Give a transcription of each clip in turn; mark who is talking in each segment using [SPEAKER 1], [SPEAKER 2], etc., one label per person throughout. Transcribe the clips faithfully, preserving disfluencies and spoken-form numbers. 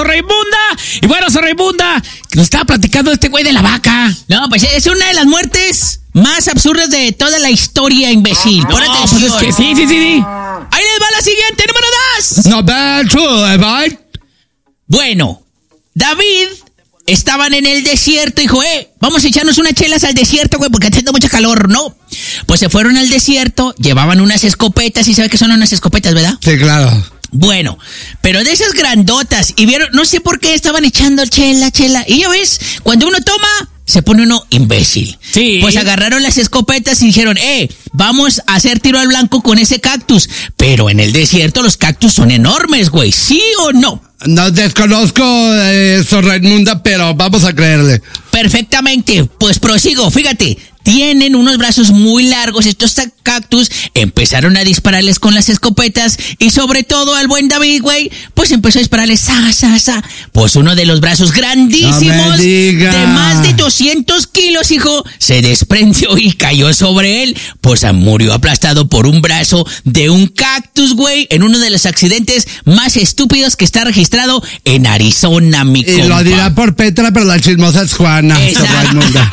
[SPEAKER 1] Sor Raimunda. Y bueno, Sor Raimunda, que nos estaba platicando este güey de la vaca.
[SPEAKER 2] No, pues es una de las muertes más absurdas de toda la historia, imbécil.
[SPEAKER 1] No,
[SPEAKER 2] Pon atención.
[SPEAKER 1] pues es que sí, sí, sí, sí.
[SPEAKER 2] Ahí les va la siguiente, número dos.
[SPEAKER 3] Not bad, true, right?
[SPEAKER 2] Bueno, David estaban en el desierto, dijo, eh, vamos a echarnos unas chelas al desierto, güey, porque haciendo mucho calor, ¿no? Pues se fueron al desierto, llevaban unas escopetas, y ¿sabes qué son unas escopetas, verdad?
[SPEAKER 3] Sí, claro.
[SPEAKER 2] Bueno, pero de esas grandotas, y vieron, no sé por qué estaban echando chela, chela, y ya ves, cuando uno toma, se pone uno imbécil.
[SPEAKER 1] Sí.
[SPEAKER 2] Pues agarraron las escopetas y dijeron, eh, vamos a hacer tiro al blanco con ese cactus. Pero en el desierto los cactus son enormes, güey, ¿sí o no?
[SPEAKER 3] No desconozco, eh, Sor Raimunda, pero vamos a creerle.
[SPEAKER 2] Perfectamente, pues prosigo, fíjate. Tienen unos brazos muy largos estos cactus, empezaron a dispararles con las escopetas y sobre todo al buen David, güey, pues empezó a dispararles, sa, sa, sa. Pues uno de los brazos grandísimos,
[SPEAKER 3] no me diga.
[SPEAKER 2] de más de doscientos kilos, hijo, se desprendió y cayó sobre él. Pues murió aplastado por un brazo de un cactus, güey, en uno de los accidentes más estúpidos que está registrado en Arizona, mi compa.
[SPEAKER 3] Y lo dirá por Petra, pero la chismosa es Juana, Sor Raimunda.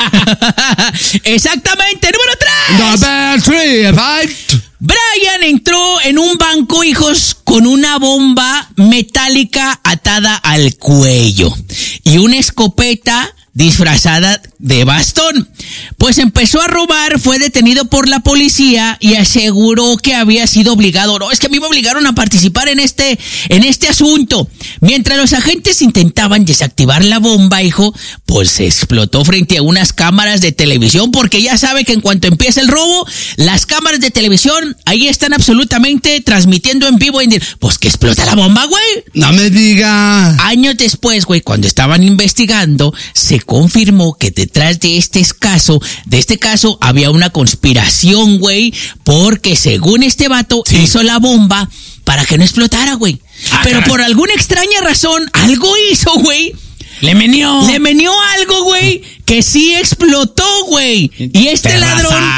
[SPEAKER 2] Exactamente, número tres.
[SPEAKER 3] Number three, right?
[SPEAKER 2] Brian entró en un banco, hijos, con una bomba metálica atada al cuello y una escopeta disfrazada de bastón. Pues empezó a robar, fue detenido por la policía y aseguró que había sido obligado. No, es que a mí me obligaron a participar en este, en este asunto. Mientras los agentes intentaban desactivar la bomba, hijo, pues se explotó frente a unas cámaras de televisión, porque ya sabe que en cuanto empieza el robo, las cámaras de televisión ahí están absolutamente transmitiendo en vivo. En... Pues que explota la bomba, güey.
[SPEAKER 3] No me diga.
[SPEAKER 2] Años después, güey, cuando estaban investigando, se confirmó que detrás de este caso, de este caso, había una conspiración, güey, porque según este vato, sí, hizo la bomba para que no explotara, güey. Ah, pero caray, por alguna extraña razón, algo hizo, güey.
[SPEAKER 1] Le menió.
[SPEAKER 2] Le menió algo, güey, que sí explotó, güey. Y este
[SPEAKER 1] Terraza.
[SPEAKER 2] ladrón